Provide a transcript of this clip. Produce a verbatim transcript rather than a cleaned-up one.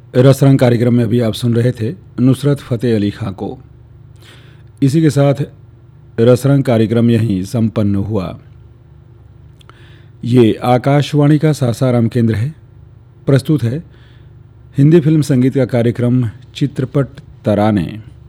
रसरंग कार्यक्रम में अभी आप सुन रहे थे नुसरत फ़तेह अली खां को। इसी के साथ रसरंग कार्यक्रम यहीं संपन्न हुआ। ये आकाशवाणी का सासाराम केंद्र है। प्रस्तुत है हिंदी फिल्म संगीत का कार्यक्रम चित्रपट तराने।